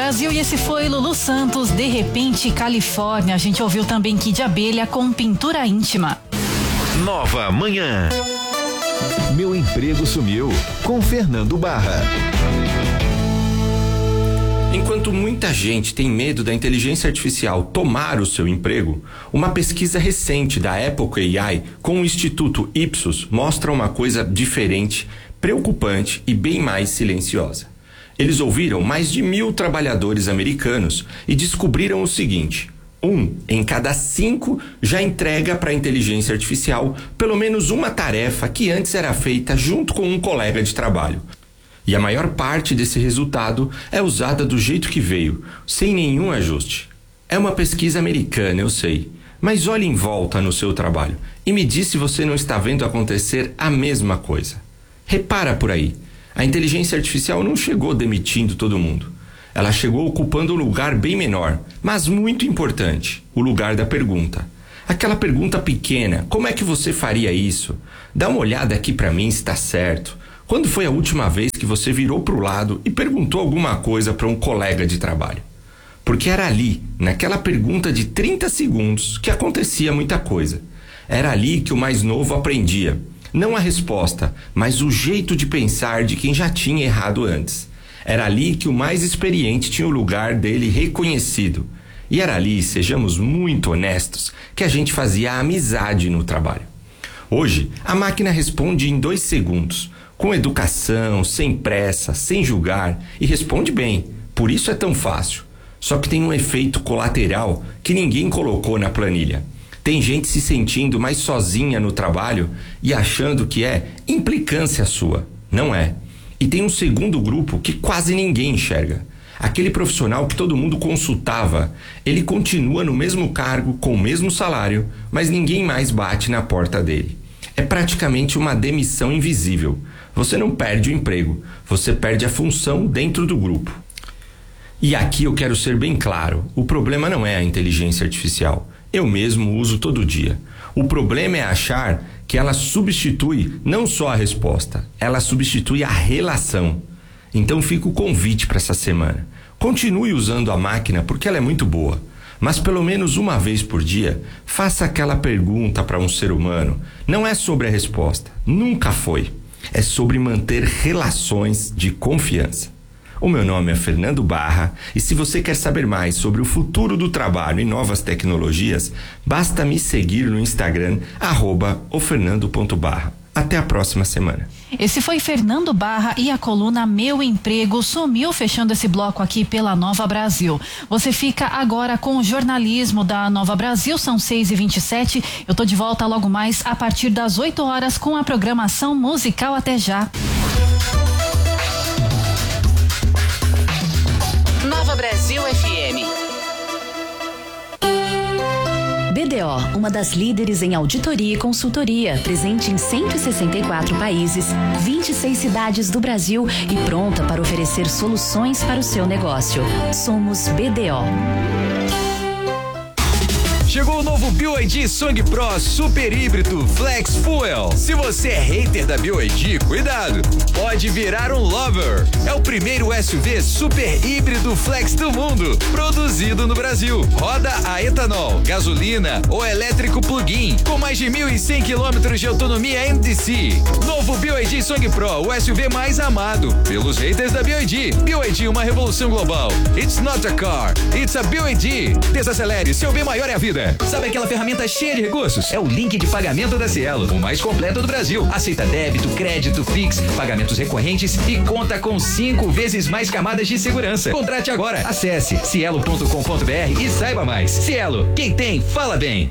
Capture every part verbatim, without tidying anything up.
Brasil, e esse foi Lulu Santos, De Repente, Califórnia. A gente ouviu também Kid Abelha com Pintura Íntima. Nova Manhã. Meu Emprego Sumiu, com Fernando Barra. Enquanto muita gente tem medo da inteligência artificial tomar o seu emprego, uma pesquisa recente da Apple A I com o Instituto Ipsos mostra uma coisa diferente, preocupante e bem mais silenciosa. Eles ouviram mais de mil trabalhadores americanos e descobriram o seguinte: um em cada cinco já entrega para a inteligência artificial pelo menos uma tarefa que antes era feita junto com um colega de trabalho. E a maior parte desse resultado é usada do jeito que veio, sem nenhum ajuste. É uma pesquisa americana, eu sei, mas olhe em volta no seu trabalho e me diz se você não está vendo acontecer a mesma coisa. Repara por aí, a inteligência artificial não chegou demitindo todo mundo. Ela chegou ocupando um lugar bem menor, mas muito importante, o lugar da pergunta. Aquela pergunta pequena: como é que você faria isso? Dá uma olhada aqui para mim se está certo. Quando foi a última vez que você virou para o lado e perguntou alguma coisa para um colega de trabalho? Porque era ali, naquela pergunta de trinta segundos, que acontecia muita coisa. Era ali que o mais novo aprendia. Não a resposta, mas o jeito de pensar de quem já tinha errado antes. Era ali que o mais experiente tinha o lugar dele reconhecido. E era ali, sejamos muito honestos, que a gente fazia a amizade no trabalho. Hoje, a máquina responde em dois segundos, com educação, sem pressa, sem julgar, e responde bem. Por isso é tão fácil. Só que tem um efeito colateral que ninguém colocou na planilha. Tem gente se sentindo mais sozinha no trabalho e achando que é implicância sua. Não é. E tem um segundo grupo que quase ninguém enxerga. Aquele profissional que todo mundo consultava. Ele continua no mesmo cargo, com o mesmo salário, mas ninguém mais bate na porta dele. É praticamente uma demissão invisível. Você não perde o emprego, você perde a função dentro do grupo. E aqui eu quero ser bem claro, o problema não é a inteligência artificial. Eu mesmo uso todo dia. O problema é achar que ela substitui não só a resposta, ela substitui a relação. Então fica o convite para essa semana. Continue usando a máquina porque ela é muito boa. Mas pelo menos uma vez por dia, faça aquela pergunta para um ser humano. Não é sobre a resposta, nunca foi. É sobre manter relações de confiança. O meu nome é Fernando Barra e se você quer saber mais sobre o futuro do trabalho e novas tecnologias, basta me seguir no Instagram, arroba ofernando.barra. Até a próxima semana. Esse foi Fernando Barra e a coluna Meu Emprego Sumiu, fechando esse bloco aqui pela Nova Brasil. Você fica agora com o jornalismo da Nova Brasil, são seis e vinte e sete. Eu tô de volta logo mais a partir das oito horas com a programação musical. Até já. Nova Brasil F M. B D O, uma das líderes em auditoria e consultoria, presente em cento e sessenta e quatro países, vinte e seis cidades do Brasil e pronta para oferecer soluções para o seu negócio. Somos B D O. Chegou o novo B Y D Song Pro Super Híbrido Flex Fuel. Se você é hater da B Y D, cuidado, pode virar um lover. É o primeiro S U V super híbrido flex do mundo, produzido no Brasil. Roda a etanol, gasolina ou elétrico plug-in, com mais de mil e cem quilômetros de autonomia N D C. Novo B Y D Song Pro, o S U V mais amado pelos haters da B Y D. B Y D, uma revolução global. It's not a car, it's a B Y D. Desacelere, seu bem maior é a vida. Sabe aquela ferramenta cheia de recursos? É o link de pagamento da Cielo, o mais completo do Brasil. Aceita débito, crédito, Pix, pagamentos recorrentes e conta com cinco vezes mais camadas de segurança. Contrate agora. Acesse cielo ponto com ponto br e saiba mais. Cielo, quem tem, fala bem.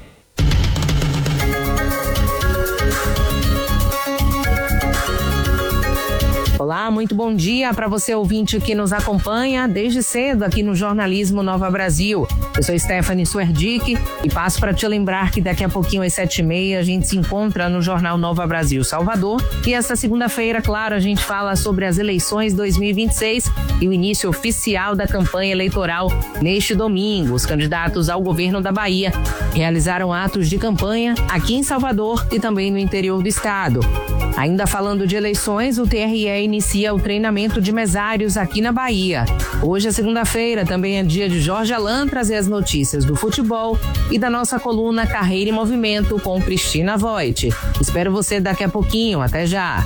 Olá, muito bom dia para você ouvinte que nos acompanha desde cedo aqui no Jornalismo Nova Brasil. Eu sou Stephanie Suerdick e passo para te lembrar que daqui a pouquinho às sete e meia a gente se encontra no Jornal Nova Brasil Salvador e esta segunda-feira, claro, a gente fala sobre as eleições dois mil e vinte e seis e o início oficial da campanha eleitoral neste domingo. Os candidatos ao governo da Bahia realizaram atos de campanha aqui em Salvador e também no interior do estado. Ainda falando de eleições, o T R E inicia o treinamento de mesários aqui na Bahia. Hoje é segunda-feira, também é dia de Jorge Alain trazer as notícias do futebol e da nossa coluna Carreira em Movimento com Cristina Voit. Espero você daqui a pouquinho. Até já!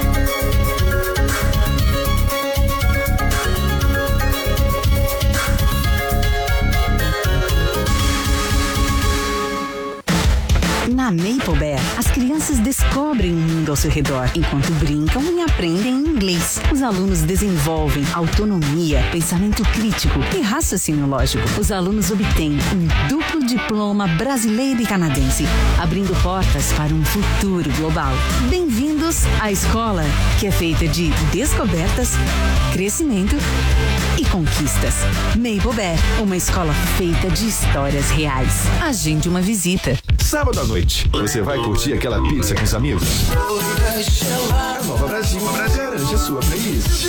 Na Maple Bear, as crianças descobrem o mundo ao seu redor, enquanto brincam e aprendem inglês. Os alunos desenvolvem autonomia, pensamento crítico e raciocínio lógico. Os alunos obtêm um duplo diploma brasileiro e canadense, abrindo portas para um futuro global. Bem-vindos à escola, que é feita de descobertas, crescimento e conquistas. Maple Bear, uma escola feita de histórias reais. Agende uma visita. Sábado à noite, você vai curtir aquela pizza com os amigos? A Nova Brasil garante a sua playlist.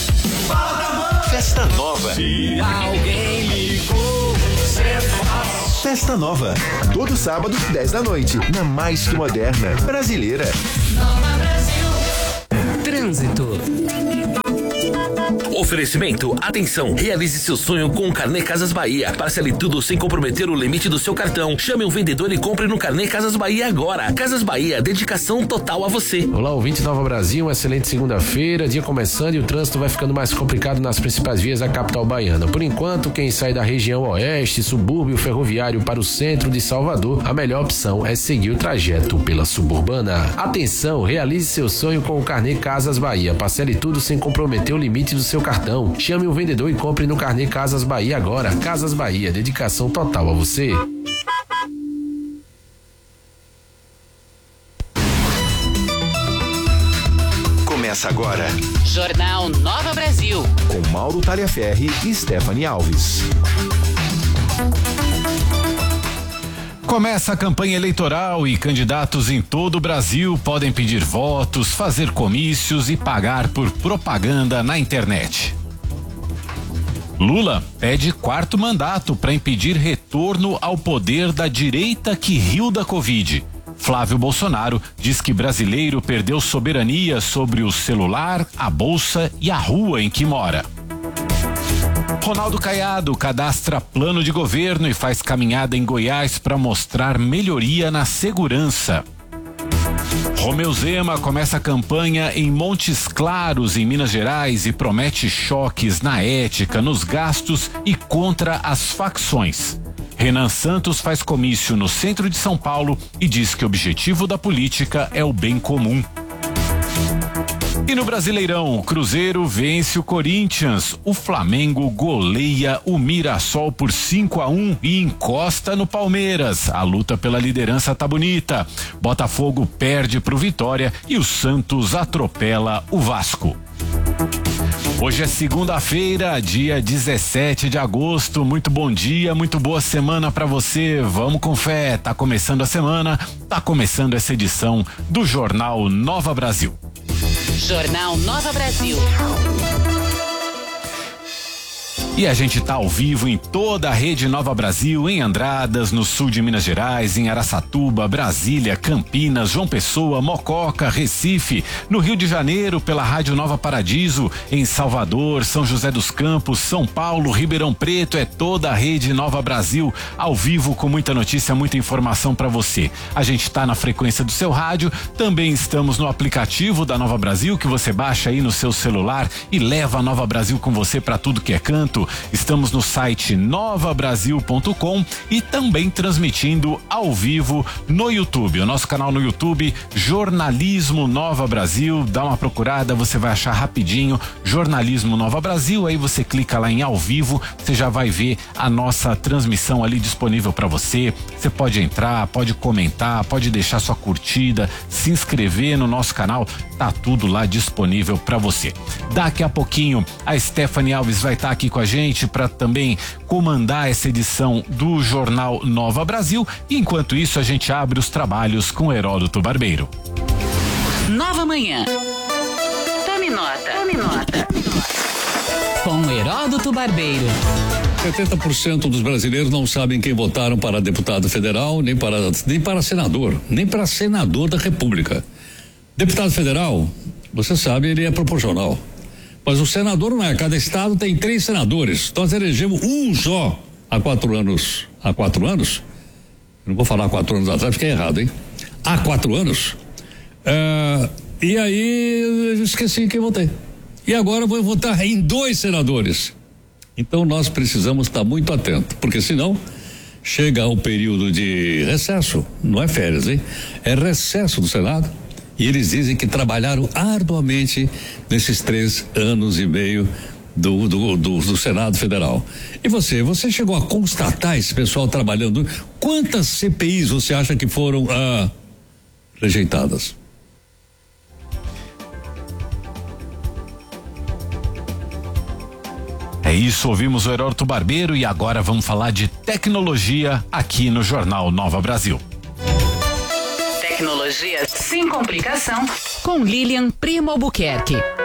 Festa Nova. Se alguém ligou, Festa Nova. Todo sábado, dez da noite, na mais que moderna brasileira. Nova Brasil. Trânsito. Oferecimento, atenção, realize seu sonho com o Carnê Casas Bahia. Parcele tudo sem comprometer o limite do seu cartão. Chame um vendedor e compre no Carnê Casas Bahia agora. Casas Bahia, dedicação total a você. Olá, ouvinte Nova Brasil, uma excelente segunda-feira, dia começando e o trânsito vai ficando mais complicado nas principais vias da capital baiana. Por enquanto, quem sai da região oeste, subúrbio ferroviário para o centro de Salvador, a melhor opção é seguir o trajeto pela suburbana. Atenção, realize seu sonho com o Carnê Casas Bahia. Parcele tudo sem comprometer o limite do seu cartão. Chame o vendedor e compre no Carnê Casas Bahia agora. Casas Bahia, dedicação total a você. Começa agora. Jornal Nova Brasil. Com Mauro Talhaferri e Stephanie Alves. Começa a campanha eleitoral e candidatos em todo o Brasil podem pedir votos, fazer comícios e pagar por propaganda na internet. Lula pede quarto mandato para impedir retorno ao poder da direita que riu da Covid. Flávio Bolsonaro diz que brasileiro perdeu soberania sobre o celular, a bolsa e a rua em que mora. Ronaldo Caiado cadastra plano de governo e faz caminhada em Goiás para mostrar melhoria na segurança. Romeu Zema começa a campanha em Montes Claros, em Minas Gerais, e promete choques na ética, nos gastos e contra as facções. Renan Santos faz comício no centro de São Paulo e diz que o objetivo da política é o bem comum. E no Brasileirão, o Cruzeiro vence o Corinthians, o Flamengo goleia o Mirassol por cinco a um e encosta no Palmeiras. A luta pela liderança tá bonita. Botafogo perde pro Vitória e o Santos atropela o Vasco. Hoje é segunda-feira, dia dezessete de agosto. Muito bom dia, muito boa semana pra você. Vamos com fé. Tá começando a semana, tá começando essa edição do Jornal Nova Brasil. Jornal Nova Brasil. E a gente tá ao vivo em toda a rede Nova Brasil, em Andradas, no sul de Minas Gerais, em Araçatuba, Brasília, Campinas, João Pessoa, Mococa, Recife, no Rio de Janeiro, pela Rádio Nova Paradiso, em Salvador, São José dos Campos, São Paulo, Ribeirão Preto, é toda a rede Nova Brasil, ao vivo, com muita notícia, muita informação para você. A gente tá na frequência do seu rádio, também estamos no aplicativo da Nova Brasil, que você baixa aí no seu celular e leva a Nova Brasil com você para tudo que é canto. Estamos no site nova brasil ponto com e também transmitindo ao vivo no YouTube. O nosso canal no YouTube, Jornalismo Nova Brasil. Dá uma procurada, você vai achar rapidinho Jornalismo Nova Brasil. Aí você clica lá em ao vivo, você já vai ver a nossa transmissão ali disponível para você. Você pode entrar, pode comentar, pode deixar sua curtida, se inscrever no nosso canal. Tá tudo lá disponível para você. Daqui a pouquinho a Stephanie Alves vai estar tá aqui com a gente para também comandar essa edição do Jornal Nova Brasil. E enquanto isso a gente abre os trabalhos com Heródoto Barbeiro. Nova Manhã. Tome nota. Tome nota. Com Heródoto Barbeiro. setenta por cento dos brasileiros não sabem quem votaram para deputado federal, nem para, nem para senador, nem para senador da República. Deputado federal, você sabe, ele é proporcional. Mas o senador não é. Cada estado tem três senadores. Nós elegemos um só há quatro anos. Há quatro anos? Não vou falar quatro anos atrás, porque é errado, hein? Há quatro anos. Uh, e aí eu esqueci que eu votei. E agora eu vou votar em dois senadores. Então nós precisamos estar muito atentos, porque senão chega o período de recesso, não é férias, hein? É recesso do Senado. E eles dizem que trabalharam arduamente nesses três anos e meio do, do, do, do Senado Federal. E você, você chegou a constatar esse pessoal trabalhando? Quantas C P Is você acha que foram ah, rejeitadas? É isso, ouvimos o Heródoto Barbeiro e agora vamos falar de tecnologia aqui no Jornal Nova Brasil. Tecnologia sem complicação com Lilian Primo Albuquerque.